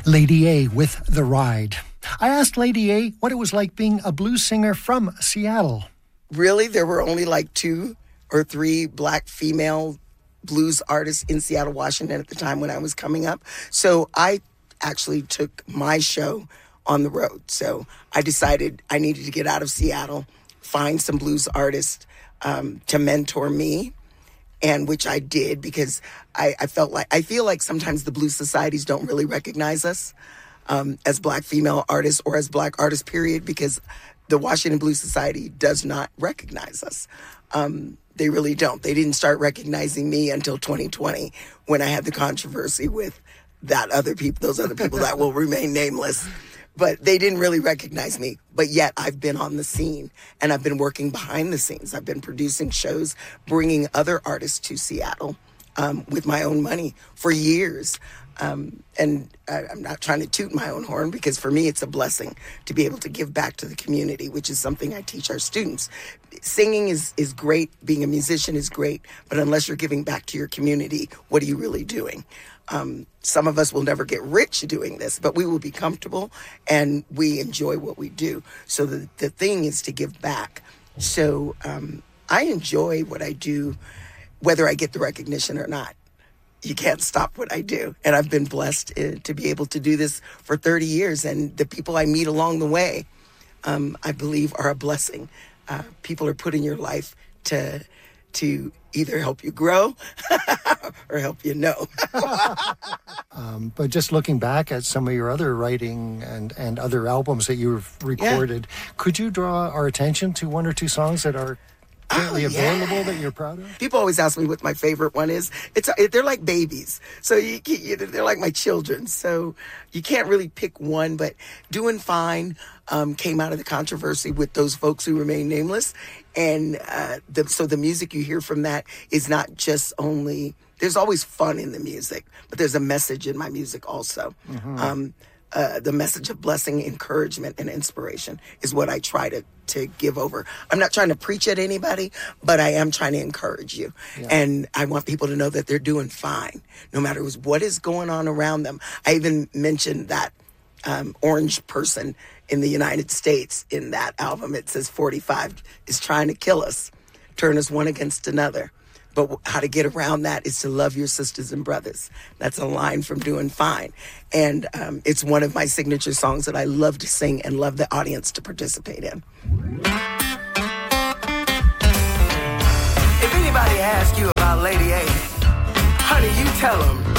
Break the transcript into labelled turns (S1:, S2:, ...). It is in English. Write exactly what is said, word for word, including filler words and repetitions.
S1: Lady A with The Ride. I asked Lady A what it was like being a blues singer from Seattle.
S2: Really, there were only like two or three black female blues artists in Seattle, Washington at the time when I was coming up. So I actually took my show on the road. So I decided I needed to get out of Seattle, find some blues artists um, to mentor me, and which I did because I, I felt like, I feel like sometimes the blues societies don't really recognize us um, as black female artists or as black artists, period, because the Washington Blues Society does not recognize us. Um, they really don't. They didn't start recognizing me until twenty twenty when I had the controversy with that other people, those other people that will remain nameless. But they didn't really recognize me. But yet I've been on the scene and I've been working behind the scenes. I've been producing shows, bringing other artists to Seattle um, with my own money for years. Um, and I, I'm not trying to toot my own horn because for me, it's a blessing to be able to give back to the community, which is something I teach our students. Singing is, is great. Being a musician is great. But unless you're giving back to your community, what are you really doing? Um, some of us will never get rich doing this, but we will be comfortable and we enjoy what we do. So the, the thing is to give back. So um, I enjoy what I do, whether I get the recognition or not. You can't stop what I do. And I've been blessed uh, to be able to do this for thirty years. And the people I meet along the way, um, I believe are a blessing. Uh, people are put in your life to to either help you grow or help you know.
S1: um, but just looking back at some of your other writing and, and other albums that you've recorded, yeah. Could you draw our attention to one or two songs that are currently oh, available yeah. that you're proud of?
S2: People always ask me what my favorite one is. It's they're like babies, so you, you they're like my children. So you can't really pick one. But "Doing Fine" um, came out of the controversy with those folks who remain nameless, and uh, the, so the music you hear from that is not just only. There's always fun in the music, but there's a message in my music also. Mm-hmm. Um, Uh, the message of blessing, encouragement, and inspiration is what I try to, to give over. I'm not trying to preach at anybody, but I am trying to encourage you. Yeah. And I want people to know that they're doing fine, no matter what is going on around them. I even mentioned that um, orange person in the United States in that album. It says forty-five is trying to kill us, turn us one against another. But how to get around that is to love your sisters and brothers. That's a line from Doing Fine. And um, it's one of my signature songs that I love to sing and love the audience to participate in.
S3: If anybody asks you about Lady A, honey, you tell them